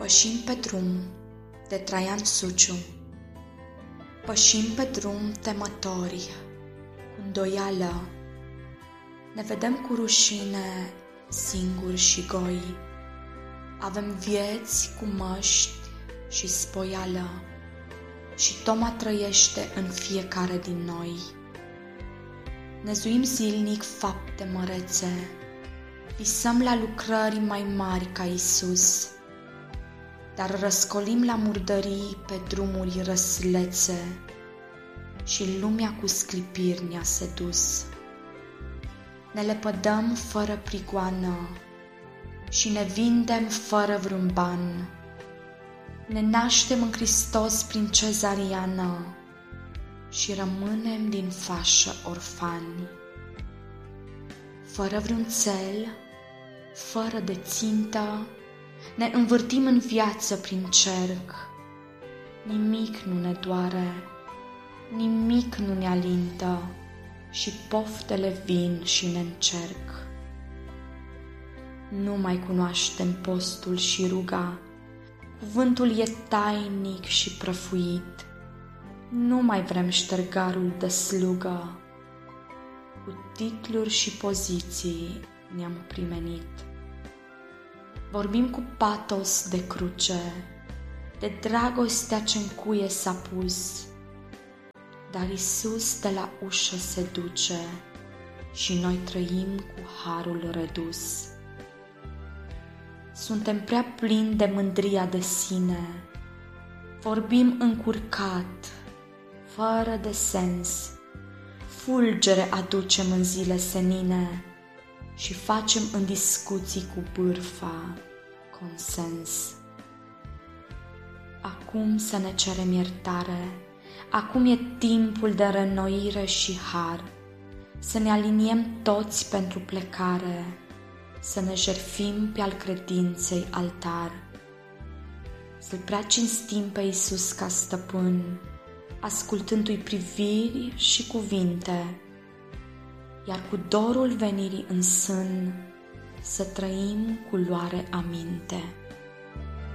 Pășim pe drum, de Traian Suciu. Pășim pe drum temători, cu îndoială. Ne vedem cu rușine, singuri și goi. Avem vieți cu măști și spoială, și Toma trăiește în fiecare din noi. Năzuim zilnic fapte mărețe, visăm la lucrări mai mari ca Iisus, dar răscolim la murdării pe drumuri răslețe și lumea cu sclipiri ne-a sedus. Ne lepădăm fără prigoană și ne vindem fără vreun ban. Ne naștem în Hristos prin cezariană și rămânem din fașă orfani. Fără vreun cel, fără de țintă, ne învârtim în viață prin cerc. Nimic nu ne doare, nimic nu ne alintă și poftele vin și ne încerc. Nu mai cunoaștem postul și ruga, cuvântul e tainic și prăfuit. Nu mai vrem ștergarul de slugă, cu titluri și poziții ne-am primenit. Vorbim cu patos de cruce, de dragostea ce-n cuie s-a pus, dar Iisus de la ușă se duce și noi trăim cu harul redus. Suntem prea plini de mândria de sine, vorbim încurcat, fără de sens, fulgere aducem în zile senine și facem în discuții cu bârfa consens. Acum să ne cerem iertare, acum e timpul de reînnoire și har, să ne aliniem toți pentru plecare, să ne jertfim pe al credinței altar. Să-L prea cinstim pe Iisus ca stăpân, ascultându-i priviri și cuvinte, iar cu dorul venirii în sân să trăim cu luare aminte.